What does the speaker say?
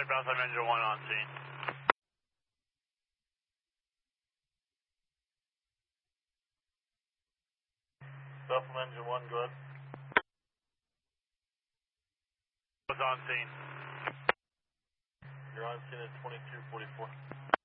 Bethlehem Engine 1 on scene. Bethlehem Engine 1, go ahead. Was on scene. You're on scene at 2244.